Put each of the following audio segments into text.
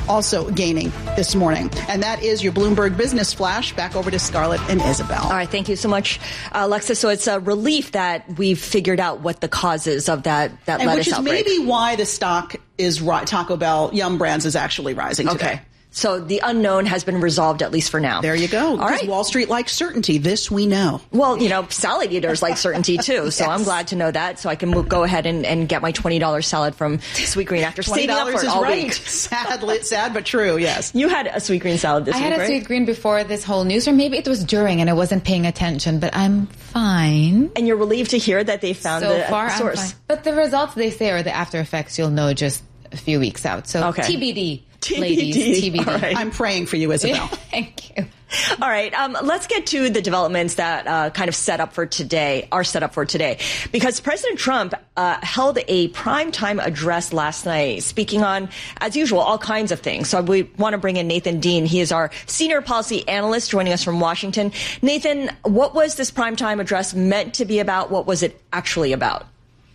also gaining this morning. And that is your Bloomberg Business Flash. Back over to Scarlett and Isabel. All right. Thank you so much, Alexa. So it's a relief that we've figured out what the cause is of that lettuce which is outbreak. Maybe why the stock is Taco Bell Yum Brands is actually rising today. Okay. So the unknown has been resolved, at least for now. There you go. All right. Wall Street likes certainty. This we know. Well, salad eaters like certainty too. So yes. I'm glad to know that. So I can go ahead and get my $20 salad from Sweetgreen after saving up for it all week. Sad but true. Yes. You had a Sweetgreen salad this week, I had a Sweetgreen before this whole news, or maybe it was during, and I wasn't paying attention. But I'm fine. And you're relieved to hear that they found the source. I'm fine. But the results they say are the after effects. You'll know just a few weeks out. So okay. TBD. Ladies, TBD. Right. I'm praying for you, Isabel. Thank you. All right. Let's get to the developments that are set up for today, because President Trump held a primetime address last night, speaking on, as usual, all kinds of things. So we want to bring in Nathan Dean. He is our senior policy analyst joining us from Washington. Nathan, what was this primetime address meant to be about? What was it actually about?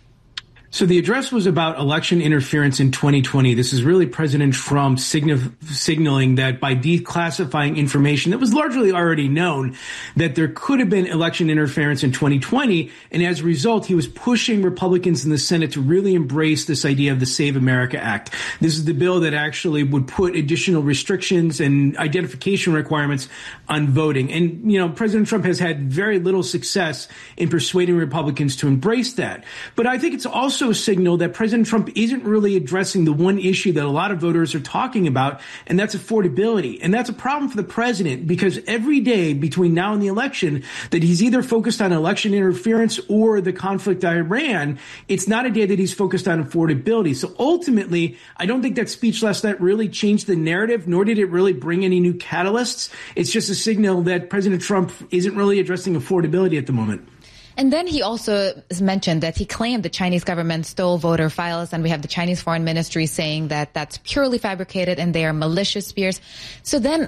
So the address was about election interference in 2020. This is really President Trump signaling that by declassifying information that was largely already known, that there could have been election interference in 2020. And as a result, he was pushing Republicans in the Senate to really embrace this idea of the Save America Act. This is the bill that actually would put additional restrictions and identification requirements on voting. And, President Trump has had very little success in persuading Republicans to embrace that. But I think it's also a signal that President Trump isn't really addressing the one issue that a lot of voters are talking about, and that's affordability. And that's a problem for the president, because every day between now and the election that he's either focused on election interference or the conflict in Iran, it's not a day that he's focused on affordability. So ultimately, I don't think that speech last night really changed the narrative, nor did it really bring any new catalysts. It's just a signal that President Trump isn't really addressing affordability at the moment. And then he also mentioned that he claimed the Chinese government stole voter files, and we have the Chinese Foreign Ministry saying that that's purely fabricated and they are malicious smears. So then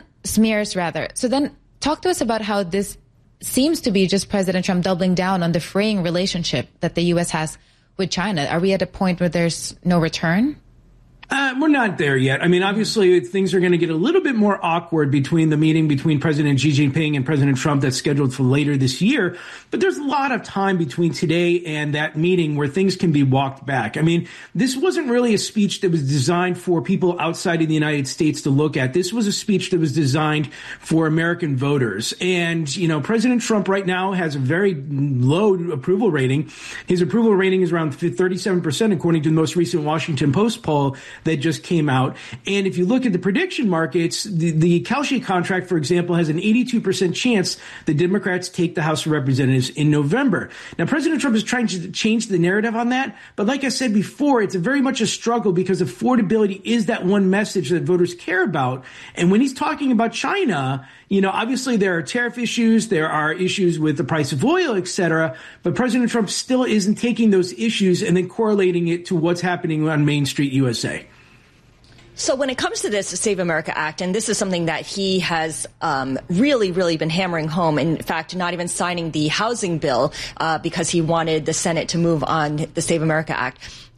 talk to us about how this seems to be just President Trump doubling down on the fraying relationship that the U.S. has with China. Are we at a point where there's no return? We're not there yet. I mean, obviously, things are going to get a little bit more awkward between the meeting between President Xi Jinping and President Trump that's scheduled for later this year. But there's a lot of time between today and that meeting where things can be walked back. I mean, this wasn't really a speech that was designed for people outside of the United States to look at. This was a speech that was designed for American voters. And, President Trump right now has a very low approval rating. His approval rating is around 37%, according to the most recent Washington Post poll that just came out. And if you look at the prediction markets, the Kalshi contract, for example, has an 82% chance the Democrats take the House of Representatives in November. Now, President Trump is trying to change the narrative on that. But like I said before, it's very much a struggle because affordability is that one message that voters care about. And when he's talking about China, obviously there are tariff issues, there are issues with the price of oil, et cetera. But President Trump still isn't taking those issues and then correlating it to what's happening on Main Street, USA. So when it comes to this Save America Act, and this is something that he has really, really been hammering home, in fact, not even signing the housing bill because he wanted the Senate to move on the Save America Act.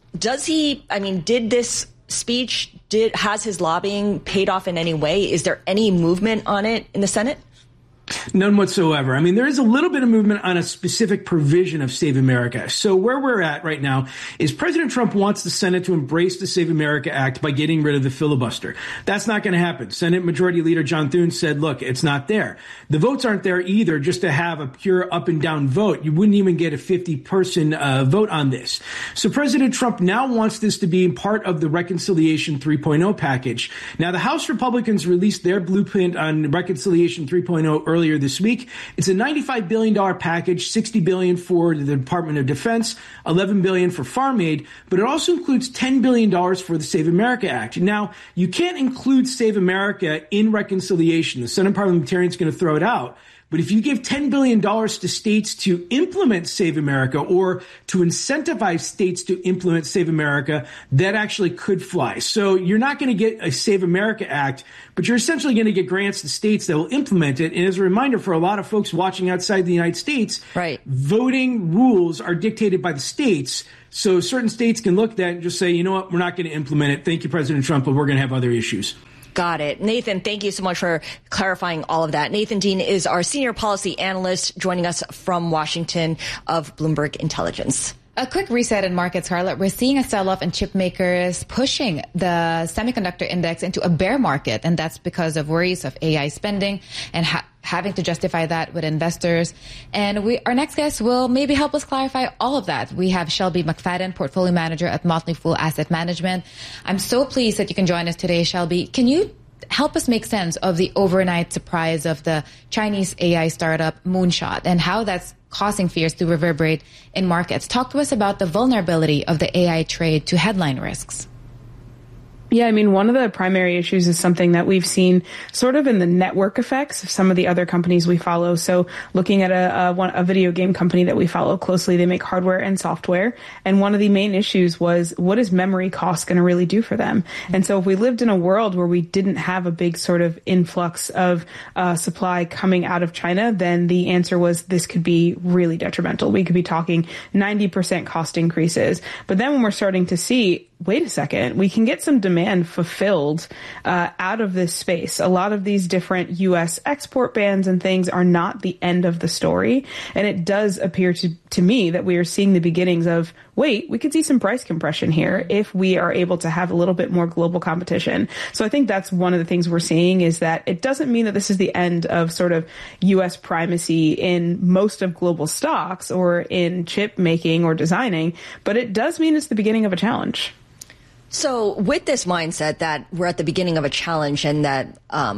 Did this speech, has his lobbying paid off in any way? Is there any movement on it in the Senate? None whatsoever. I mean, there is a little bit of movement on a specific provision of Save America. So where we're at right now is President Trump wants the Senate to embrace the Save America Act by getting rid of the filibuster. That's not going to happen. Senate Majority Leader John Thune said, look, it's not there. The votes aren't there either just to have a pure up and down vote. You wouldn't even get a 50-person vote on this. So President Trump now wants this to be part of the Reconciliation 3.0 package. Now, the House Republicans released their blueprint on Reconciliation 3.0 earlier this week. It's a $95 billion package, $60 billion for the Department of Defense, $11 billion for Farm Aid, but it also includes $10 billion for the Save America Act. Now, you can't include Save America in reconciliation. The Senate parliamentarian is going to throw it out. But if you give $10 billion to states to implement Save America or to incentivize states to implement Save America, that actually could fly. So you're not going to get a Save America Act, but you're essentially going to get grants to states that will implement it. And as a reminder for a lot of folks watching outside the United States, right, voting rules are dictated by the states. So certain states can look at that and just say, you know what, we're not going to implement it. Thank you, President Trump, but we're going to have other issues. Got it. Nathan, thank you so much for clarifying all of that. Nathan Dean is our senior policy analyst joining us from Washington of Bloomberg Intelligence. A quick reset in markets, Scarlett. We're seeing a sell-off in chip makers pushing the semiconductor index into a bear market, and that's because of worries of AI spending and having to justify that with investors. And our next guest will maybe help us clarify all of that. We have Shelby McFadden, portfolio manager at Motley Fool Asset Management. I'm so pleased that you can join us today, Shelby. Can you help us make sense of the overnight surprise of the Chinese AI startup Moonshot and how that's causing fears to reverberate in markets? Talk to us about the vulnerability of the AI trade to headline risks. Yeah, I mean, one of the primary issues is something that we've seen sort of in the network effects of some of the other companies we follow. So looking at a video game company that we follow closely, they make hardware and software. And one of the main issues was, what is memory cost going to really do for them? And so if we lived in a world where we didn't have a big sort of influx of supply coming out of China, then the answer was this could be really detrimental. We could be talking 90% cost increases. But then when we're starting to see, wait a second, we can get some demand fulfilled out of this space. A lot of these different U.S. export bans and things are not the end of the story. And it does appear to me that we are seeing the beginnings of, wait, we could see some price compression here if we are able to have a little bit more global competition. So I think that's one of the things we're seeing, is that it doesn't mean that this is the end of sort of U.S. primacy in most of global stocks or in chip making or designing, but it does mean it's the beginning of a challenge. So with this mindset that we're at the beginning of a challenge and that,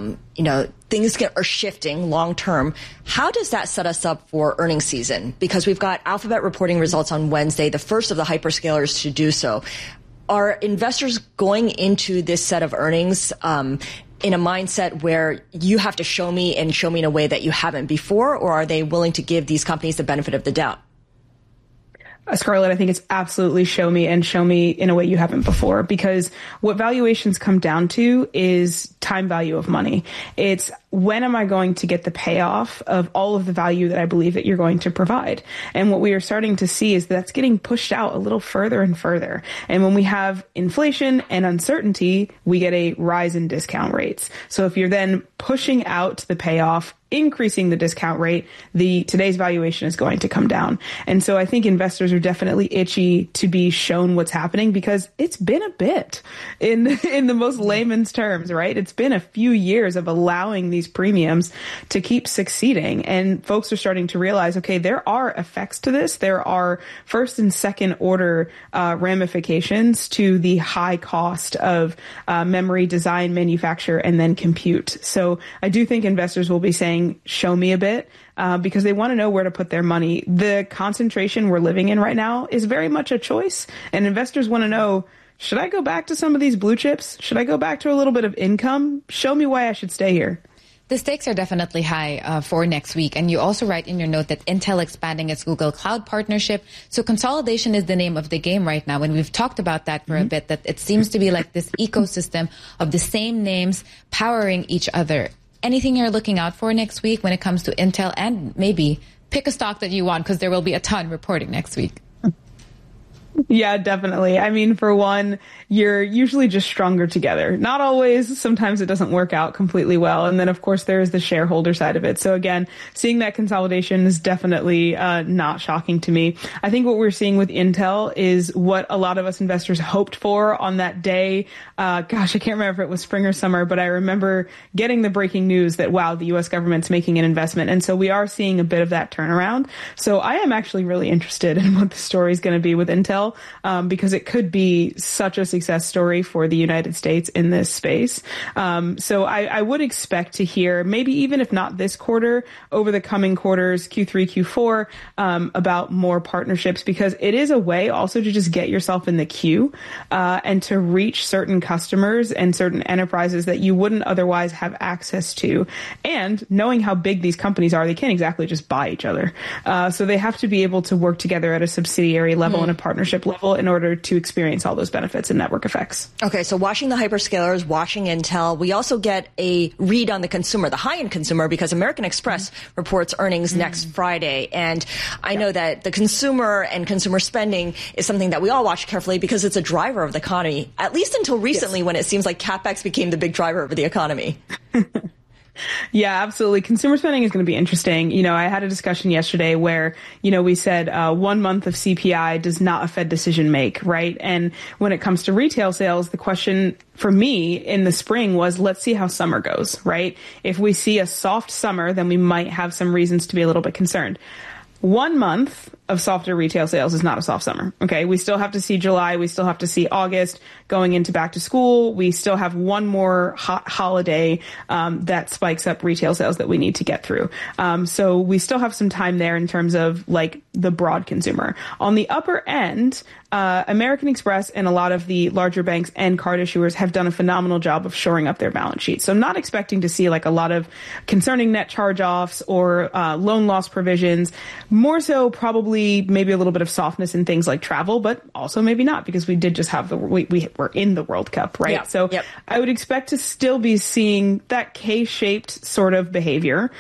things are shifting long term, how does that set us up for earnings season? Because we've got Alphabet reporting results on Wednesday, the first of the hyperscalers to do so. Are investors going into this set of earnings in a mindset where you have to show me in a way that you haven't before, or are they willing to give these companies the benefit of the doubt? Scarlett, I think it's absolutely show me in a way you haven't before, because what valuations come down to is time value of money. It's, when am I going to get the payoff of all of the value that I believe that you're going to provide? And what we are starting to see is that's getting pushed out a little further and further. And when we have inflation and uncertainty, we get a rise in discount rates. So if you're then pushing out the payoff, increasing the discount rate, today's valuation is going to come down. And so I think investors are definitely itchy to be shown what's happening, because it's been a bit in the most layman's terms, right? It's been a few years of allowing these premiums to keep succeeding. And folks are starting to realize, okay, there are effects to this. There are first and second order ramifications to the high cost of memory design, manufacture, and then compute. So I do think investors will be saying, show me a bit, because they want to know where to put their money. The concentration we're living in right now is very much a choice, and investors want to know, should I go back to some of these blue chips? Should I go back to a little bit of income? Show me why I should stay here. The stakes are definitely high for next week. And you also write in your note that Intel expanding its Google Cloud partnership. So consolidation is the name of the game right now. And we've talked about that for a bit, that it seems to be like this ecosystem of the same names powering each other. Anything you're looking out for next week when it comes to Intel? And maybe pick a stock that you want, because there will be a ton reporting next week. Yeah, definitely. I mean, for one, you're usually just stronger together. Not always. Sometimes it doesn't work out completely well. And then, of course, there is the shareholder side of it. So again, seeing that consolidation is definitely not shocking to me. I think what we're seeing with Intel is what a lot of us investors hoped for on that day. I can't remember if it was spring or summer, but I remember getting the breaking news that, wow, the U.S. government's making an investment. And so we are seeing a bit of that turnaround. So I am actually really interested in what the story is going to be with Intel. Because it could be such a success story for the United States in this space. So I would expect to hear, maybe even if not this quarter, over the coming quarters, Q3, Q4, about more partnerships, because it is a way also to just get yourself in the queue and to reach certain customers and certain enterprises that you wouldn't otherwise have access to. And knowing how big these companies are, they can't exactly just buy each other. So they have to be able to work together at a subsidiary level and a partnership ownership level in order to experience all those benefits and network effects. Okay, so watching the hyperscalers, watching Intel, we also get a read on the consumer, the high-end consumer, because American Express reports earnings next Friday. And I know that the consumer and consumer spending is something that we all watch carefully because it's a driver of the economy, at least until recently when it seems like CapEx became the big driver of the economy. Yeah, absolutely. Consumer spending is going to be interesting. I had a discussion yesterday where, we said 1 month of CPI does not a Fed decision make, right? And when it comes to retail sales, the question for me in the spring was, let's see how summer goes, right? If we see a soft summer, then we might have some reasons to be a little bit concerned. 1 month of softer retail sales is not a soft summer. Okay. We still have to see July. We still have to see August going into back to school. We still have one more hot holiday, that spikes up retail sales that we need to get through. So we still have some time there in terms of like the broad consumer. On the upper end, American Express and a lot of the larger banks and card issuers have done a phenomenal job of shoring up their balance sheet. So I'm not expecting to see like a lot of concerning net charge-offs or loan loss provisions. More so probably maybe a little bit of softness in things like travel, but also maybe not because we did just have we were in the World Cup, right? So I would expect to still be seeing that K-shaped sort of behavior,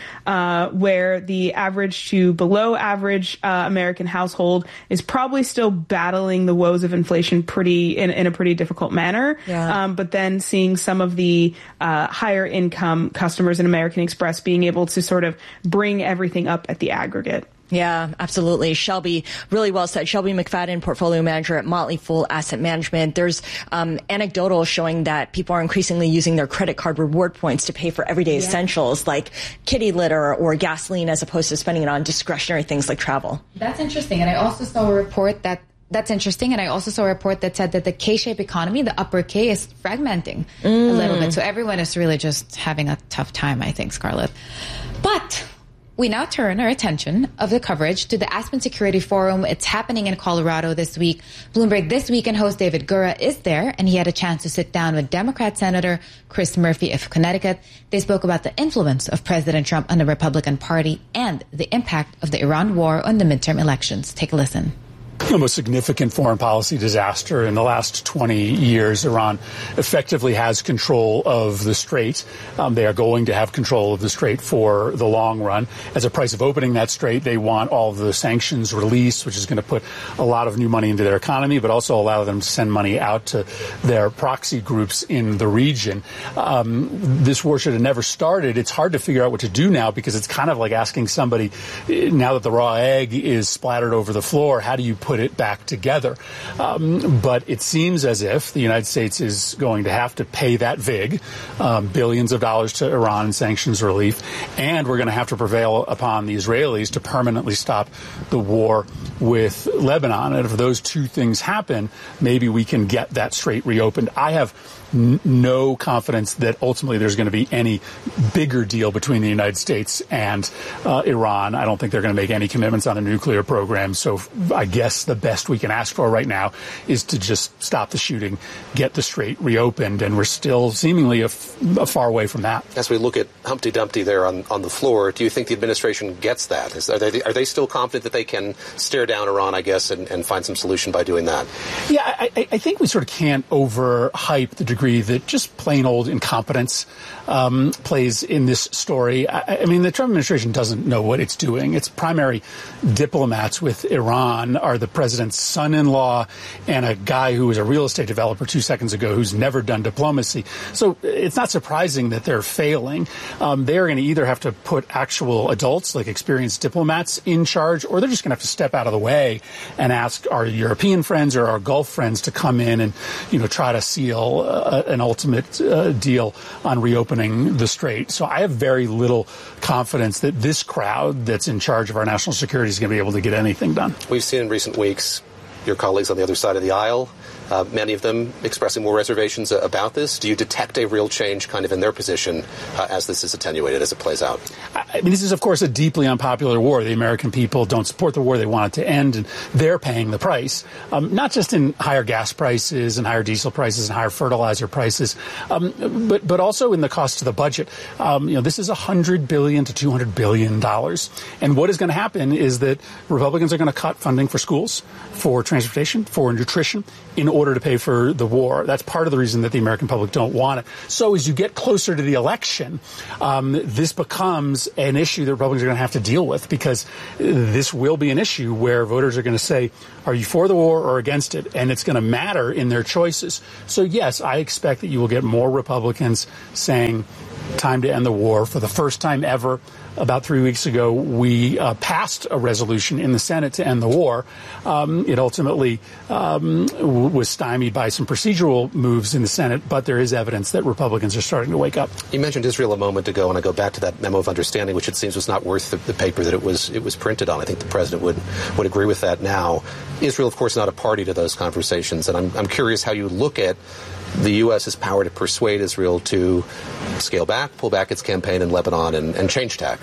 where the average to below average American household is probably still battling the woes of inflation in a pretty difficult manner. But then seeing some of the higher income customers in American Express being able to sort of bring everything up at the aggregate. Yeah, absolutely. Shelby, really well said. Shelby McFadden, portfolio manager at Motley Fool Asset Management. There's anecdotal showing that people are increasingly using their credit card reward points to pay for everyday essentials like kitty litter or gasoline as opposed to spending it on discretionary things like travel. That's interesting. And I also saw a report that's interesting. And I also saw a report that said that the K-shaped economy, the upper K, is fragmenting a little bit. So everyone is really just having a tough time, I think, Scarlett. But we now turn our attention of the coverage to the Aspen Security Forum. It's happening in Colorado this week. Bloomberg This Weekend host David Gura is there, and he had a chance to sit down with Democrat Senator Chris Murphy of Connecticut. They spoke about the influence of President Trump on the Republican Party and the impact of the Iran war on the midterm elections. Take a listen. The most significant foreign policy disaster in the last 20 years. Iran effectively has control of the Strait. They are going to have control of the Strait for the long run. As a price of opening that Strait, they want all of the sanctions released, which is going to put a lot of new money into their economy, but also allow them to send money out to their proxy groups in the region. This war should have never started. It's hard to figure out what to do now because it's kind of like asking somebody, now that the raw egg is splattered over the floor, how do you put it back together? But it seems as if the United States is going to have to pay that VIG, billions of dollars to Iran in sanctions relief, and we're going to have to prevail upon the Israelis to permanently stop the war with Lebanon. And if those two things happen, maybe we can get that Strait reopened. I have no confidence that ultimately there's going to be any bigger deal between the United States and Iran. I don't think they're going to make any commitments on a nuclear program. So I guess the best we can ask for right now is to just stop the shooting, get the Strait reopened, and we're still seemingly a far way from that. As we look at Humpty Dumpty there on the floor, do you think the administration gets that? Are they still confident that they can stare down Iran, I guess, and find some solution by doing that? Yeah, I think we sort of can't overhype the degree that just plain old incompetence plays in this story. I mean, the Trump administration doesn't know what it's doing. Its primary diplomats with Iran are the president's son-in-law and a guy who was a real estate developer 2 seconds ago who's never done diplomacy. So it's not surprising that they're failing. They're going to either have to put actual adults, like experienced diplomats, in charge, or they're just going to have to step out of the way and ask our European friends or our Gulf friends to come in and, try to seal an ultimate deal on reopening the Strait. So I have very little confidence that this crowd that's in charge of our national security is going to be able to get anything done. We've seen in recent weeks your colleagues on the other side of the aisle many of them expressing more reservations about this. Do you detect a real change kind of in their position as this is attenuated, as it plays out? I mean, this is, of course, a deeply unpopular war. The American people don't support the war. They want it to end, and they're paying the price, not just in higher gas prices and higher diesel prices and higher fertilizer prices, but also in the cost to the budget. This is $100 billion to $200 billion. And what is going to happen is that Republicans are going to cut funding for schools, for transportation, for nutrition, in order to pay for the war. That's part of the reason that the American public don't want it. So as you get closer to the election, this becomes an issue that Republicans are going to have to deal with, because this will be an issue where voters are going to say, are you for the war or against it? And it's going to matter in their choices. So, yes, I expect that you will get more Republicans saying time to end the war. For the first time ever, about 3 weeks ago, we passed a resolution in the Senate to end the war. It ultimately was stymied by some procedural moves in the Senate, but there is evidence that Republicans are starting to wake up. You mentioned Israel a moment ago, and I go back to that memo of understanding, which it seems was not worth the paper that it was printed on. I think the president would agree with that now. Israel, of course, not a party to those conversations, and I'm curious how you look at the U.S.'s power to persuade Israel to scale back, pull back its campaign in Lebanon, and change tack.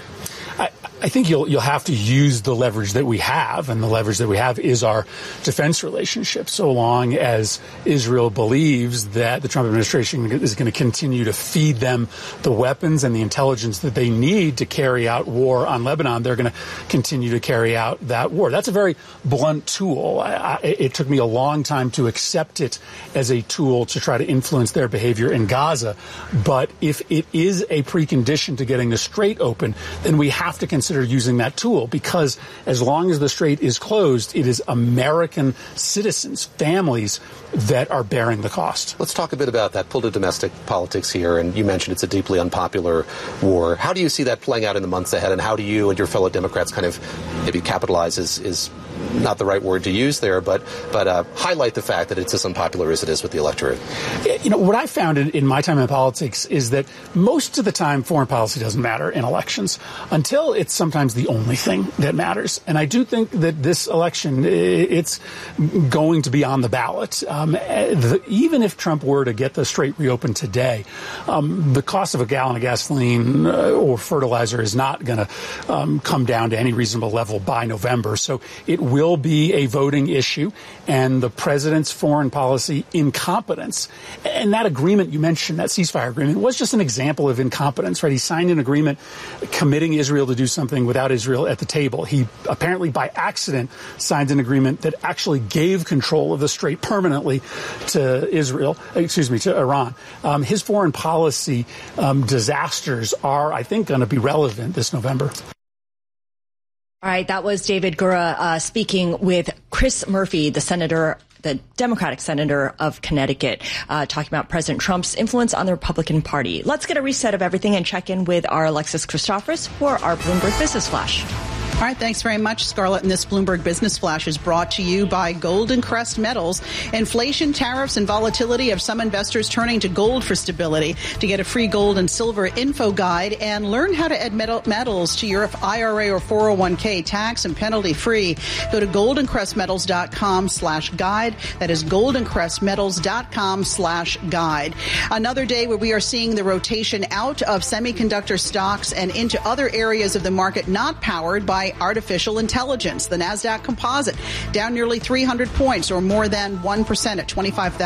I think you'll have to use the leverage that we have, and the leverage that we have is our defense relationship. So long as Israel believes that the Trump administration is going to continue to feed them the weapons and the intelligence that they need to carry out war on Lebanon, they're going to continue to carry out that war. That's a very blunt tool. It took me a long time to accept it as a tool to try to influence their behavior in Gaza. But if it is a precondition to getting the strait open, then we have to consider using that tool, because as long as the strait is closed, it is American citizens, families, that are bearing the cost. Let's talk a bit about that. Pull to domestic politics here, and you mentioned it's a deeply unpopular war. How do you see that playing out in the months ahead, and how do you and your fellow Democrats kind of maybe capitalize is not the right word to use there, but highlight the fact that it's as unpopular as it is with the electorate? What I found in my time in politics is that most of the time foreign policy doesn't matter in elections until it's sometimes the only thing that matters. And I do think that this election, it's going to be on the ballot. Even if Trump were to get the strait reopened today, the cost of a gallon of gasoline or fertilizer is not going to come down to any reasonable level by November. So it will be a voting issue, and the president's foreign policy incompetence. And that agreement you mentioned, that ceasefire agreement, was just an example of incompetence, right? He signed an agreement committing Israel to do something without Israel at the table. He apparently by accident signed an agreement that actually gave control of the strait permanently to to Iran. His foreign policy disasters are, I think, going to be relevant this November. All right, that was David Gura speaking with Chris Murphy, the Democratic senator of Connecticut, talking about President Trump's influence on the Republican Party. Let's get a reset of everything and check in with our Alexis Christoforous for our Bloomberg Business Flash. All right, thanks very much, Scarlett. And this Bloomberg Business Flash is brought to you by Golden Crest Metals. Inflation, tariffs, and volatility have some investors turning to gold for stability. To get a free gold and silver info guide and learn how to add metals to your IRA or 401k tax and penalty free, go to goldencrestmetals.com/guide. That is goldencrestmetals.com/guide. Another day where we are seeing the rotation out of semiconductor stocks and into other areas of the market not powered by artificial intelligence. The NASDAQ Composite down nearly 300 points, or more than 1% at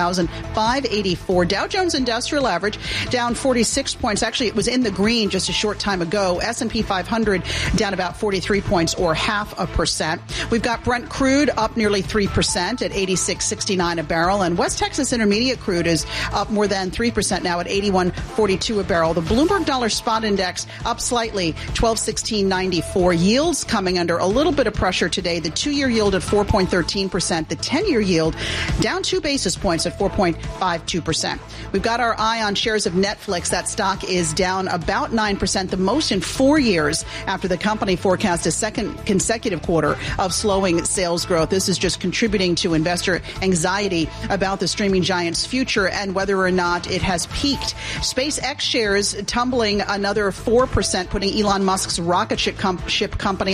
25,584. Dow Jones Industrial Average down 46 points. Actually, it was in the green just a short time ago. S&P 500 down about 43 points, or 0.5%. We've got Brent crude up nearly 3% at 86.69 a barrel, and West Texas Intermediate crude is up more than 3% now at 81.42 a barrel. The Bloomberg Dollar Spot Index up slightly, 1216.94. Yields coming under a little bit of pressure today. The 2-year yield at 4.13%. The 10-year yield down 2 basis points at 4.52%. We've got our eye on shares of Netflix. That stock is down about 9%, the most in 4 years, after the company forecast a second consecutive quarter of slowing sales growth. This is just contributing to investor anxiety about the streaming giant's future and whether or not it has peaked. SpaceX shares tumbling another 4%, putting Elon Musk's rocket ship company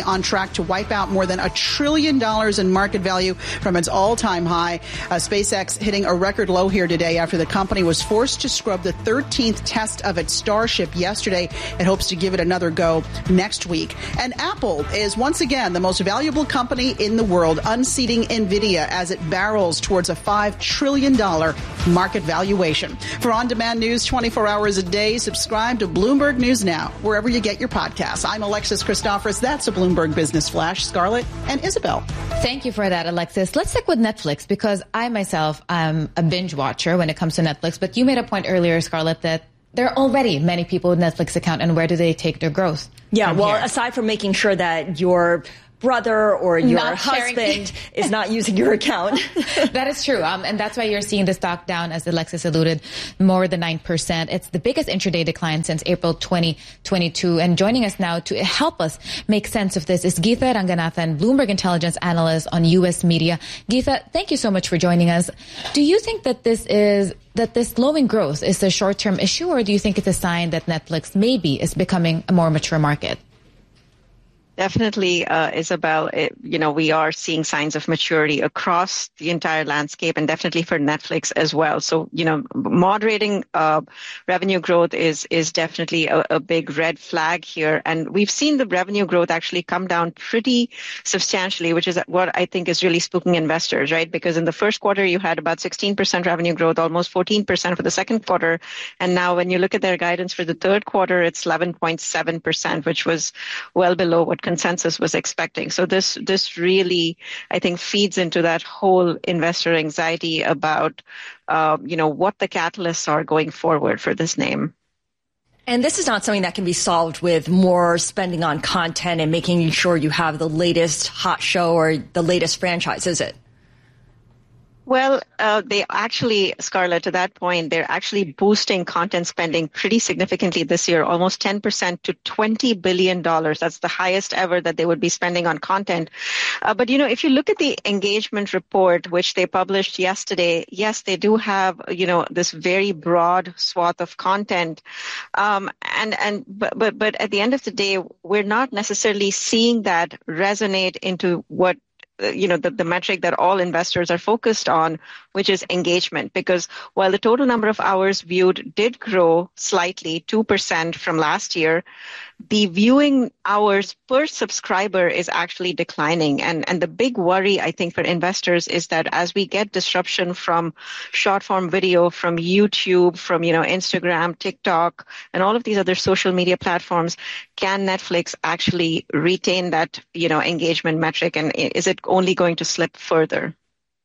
on track to wipe out more than $1 trillion in market value from its all-time high. SpaceX hitting a record low here today after the company was forced to scrub the 13th test of its Starship yesterday. It hopes to give it another go next week. And Apple is once again the most valuable company in the world, unseating NVIDIA as it barrels towards a $5 trillion market valuation. For on-demand news 24 hours a day, subscribe to Bloomberg News Now, wherever you get your podcasts. I'm Alexis Christoforous. That's a Bloomberg Business Flash. Scarlett and Isabel. Thank you for that, Alexis. Let's stick with Netflix, because I myself am a binge watcher when it comes to Netflix. But you made a point earlier, Scarlett, that there are already many people with Netflix account, and where do they take their growth? Yeah, well, aside from making sure that your brother or your husband is not using your account. That is true. And that's why you're seeing the stock down, as Alexis alluded, more than 9%. It's the biggest intraday decline since April 2022. And joining us now to help us make sense of this is Geetha Ranganathan, Bloomberg Intelligence Analyst on U.S. media. Geetha, thank you so much for joining us. Do you think that this slowing growth is a short-term issue, or do you think it's a sign that Netflix maybe is becoming a more mature market? Definitely, Isabel, we are seeing signs of maturity across the entire landscape, and definitely for Netflix as well. So, moderating revenue growth is definitely a big red flag here. And we've seen the revenue growth actually come down pretty substantially, which is what I think is really spooking investors, right? Because in the first quarter, you had about 16% revenue growth, almost 14% for the second quarter. And now when you look at their guidance for the third quarter, it's 11.7%, which was well below what consensus was expecting. So this really, I think, feeds into that whole investor anxiety about, what the catalysts are going forward for this name. And this is not something that can be solved with more spending on content and making sure you have the latest hot show or the latest franchise, is it? Well, they actually, Scarlett, to that point, they're actually boosting content spending pretty significantly this year, almost 10% to $20 billion. That's the highest ever that they would be spending on content. But, if you look at the engagement report, which they published yesterday, yes, they do have, this very broad swath of content. But at the end of the day, we're not necessarily seeing that resonate into what the metric that all investors are focused on, which is engagement. Because while the total number of hours viewed did grow slightly, 2% from last year, the viewing hours per subscriber is actually declining. And the big worry, I think, for investors is that as we get disruption from short form video, from YouTube, from, Instagram, TikTok, and all of these other social media platforms, can Netflix actually retain that, engagement metric? And is it only going to slip further?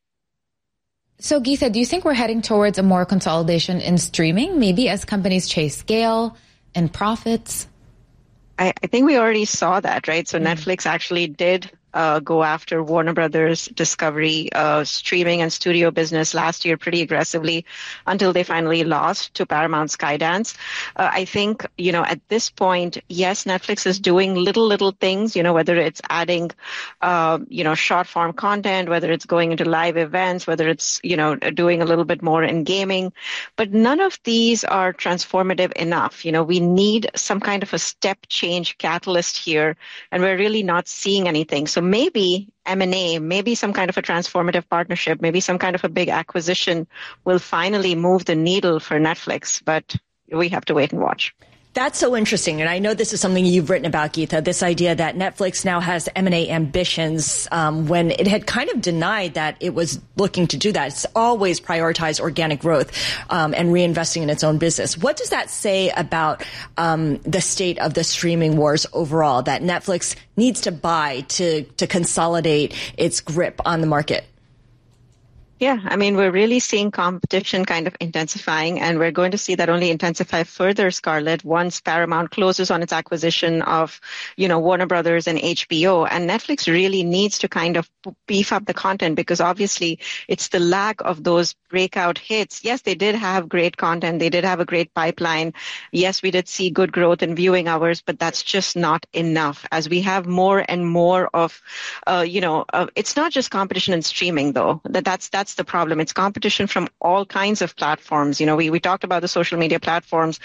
So, Geetha, do you think we're heading towards a more consolidation in streaming, maybe as companies chase scale and profits? I think we already saw that, right? So Netflix actually did go after Warner Brothers Discovery streaming and studio business last year pretty aggressively until they finally lost to Paramount Skydance. I think, at this point, yes, Netflix is doing little things, whether it's adding, short form content, whether it's going into live events, whether it's, doing a little bit more in gaming. But none of these are transformative enough. We need some kind of a step change catalyst here, and we're really not seeing anything. So maybe M&A, maybe some kind of a transformative partnership, maybe some kind of a big acquisition will finally move the needle for Netflix, but we have to wait and watch. That's so interesting. And I know this is something you've written about, Geetha, this idea that Netflix now has M&A ambitions when it had kind of denied that it was looking to do that. It's always prioritized organic growth and reinvesting in its own business. What does that say about the state of the streaming wars overall, that Netflix needs to buy to consolidate its grip on the market? Yeah, we're really seeing competition kind of intensifying, and we're going to see that only intensify further, Scarlett, once Paramount closes on its acquisition of, Warner Brothers and HBO. And Netflix really needs to kind of beef up the content, because obviously it's the lack of those breakout hits. Yes, they did have great content. They did have a great pipeline. Yes, we did see good growth in viewing hours, but that's just not enough. As we have more and more of, it's not just competition in streaming, though. That's that's the problem. It's competition from all kinds of platforms. You know, we talked about the social media platforms,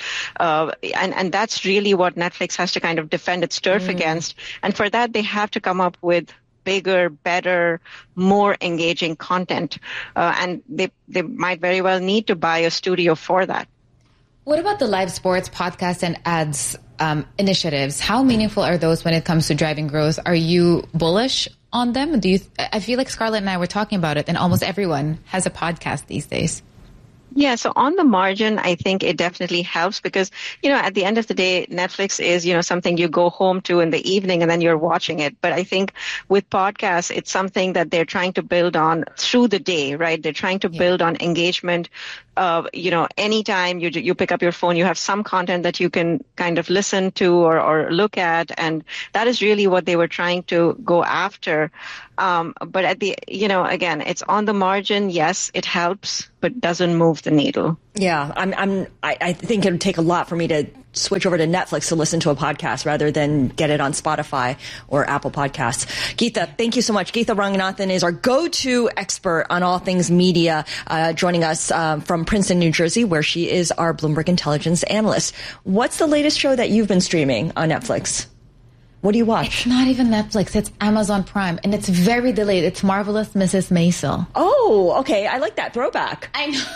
and that's really what Netflix has to kind of defend its turf against. And for that, they have to come up with bigger, better, more engaging content. And they might very well need to buy a studio for that. What about the live sports, podcast, and ads initiatives? How meaningful are those when it comes to driving growth? Are you bullish on them? I feel like Scarlett and I were talking about it, and almost everyone has a podcast these days. Yeah, so on the margin, I think it definitely helps because, you know, at the end of the day, Netflix is, you know, something you go home to in the evening and then you're watching it. But I think with podcasts, it's something that they're trying to build on through the day, right? They're trying to build on engagement. You know, anytime you pick up your phone, you have some content that you can kind of listen to or look at. And that is really what they were trying to go after. But at the, you know, again, it's on the margin. Yes, it helps, but doesn't move the needle. Yeah, I think it would take a lot for me to switch over to Netflix to listen to a podcast rather than get it on Spotify or Apple Podcasts. Geetha, thank you so much. Geetha Ranganathan is our go-to expert on all things media, joining us from Princeton, New Jersey, where she is our Bloomberg Intelligence analyst. What's the latest show that you've been streaming on Netflix? What do you watch? It's not even Netflix. It's Amazon Prime. And it's very delayed. It's Marvelous Mrs. Maisel. Oh, okay. I like that throwback. I know.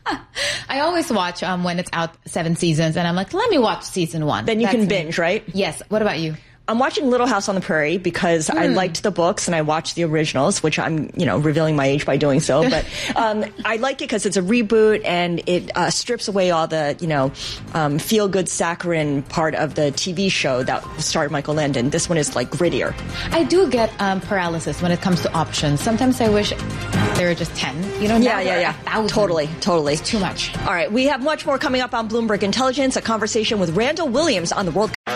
I always watch when it's out 7 seasons. And I'm like, let me watch season 1. Then you can binge, right? Yes. What about you? I'm watching Little House on the Prairie because I liked the books and I watched the originals, which I'm, you know, revealing my age by doing so. But I like it because it's a reboot and it strips away all the, you know, feel-good saccharine part of the TV show that starred Michael Landon. This one is like grittier. I do get paralysis when it comes to options. Sometimes I wish there were just 10. You know, yeah. Totally. It's too much. All right, we have much more coming up on Bloomberg Intelligence, a conversation with Randall Williams on the World Cup.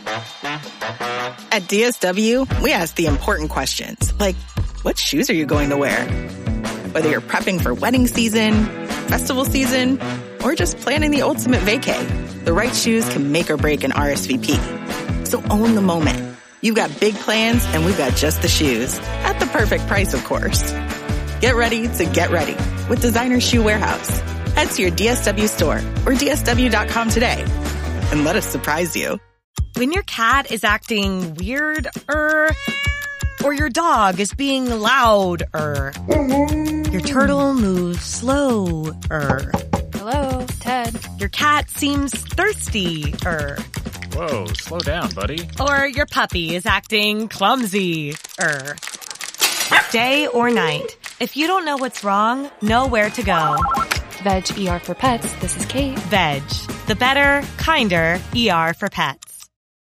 At DSW, we ask the important questions, like, what shoes are you going to wear? Whether you're prepping for wedding season, festival season, or just planning the ultimate vacay, the right shoes can make or break an RSVP. So own the moment. You've got big plans, and we've got just the shoes. At the perfect price, of course. Get ready to get ready with Designer Shoe Warehouse. Head to your DSW store or DSW.com today and let us surprise you. When your cat is acting weird, or your dog is being loud, your turtle moves slow, Hello, Ted. Your cat seems thirsty, Whoa, slow down, buddy. Or your puppy is acting clumsy, Day or night, if you don't know what's wrong, know where to go. Veg ER for Pets, this is Kate. Veg, the better, kinder ER for pets.